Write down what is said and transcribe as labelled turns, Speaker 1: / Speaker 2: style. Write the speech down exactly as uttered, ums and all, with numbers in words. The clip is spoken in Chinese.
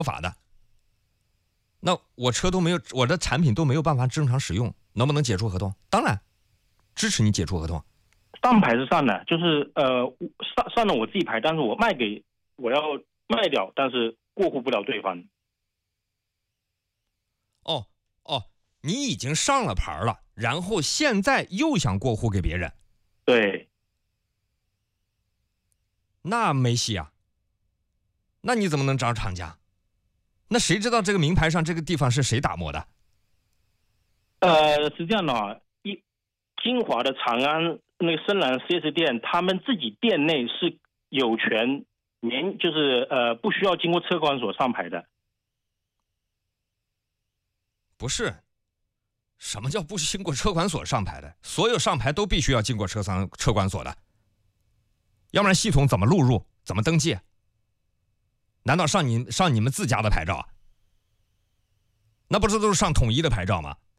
Speaker 1: 法的。那我车都没有，我的产品都没有办法正常使用，能不能解除合同？当然支持你解除合同。
Speaker 2: 上牌是上的，就是呃上上了我自己牌，但是我卖给我要卖掉，但是过户不了对方。
Speaker 1: 哦哦，你已经上了牌了，然后现在又想过户给别人？
Speaker 2: 对。
Speaker 1: 那没戏啊！那你怎么能找厂家？那谁知道这个名牌上这个地方是谁打磨的？
Speaker 2: 呃，是这样的啊，一金华的长安那个深蓝 四 S 店，他们自己店内是有权免，就是呃不需要经过车管所上牌的。
Speaker 1: 不是，什么叫不经过车管所上牌的？所有上牌都必须要经过车商车管所的，要不然系统怎么录入？怎么登记？难道上你上你们自家的牌照啊？那不是都是上统一的牌照吗？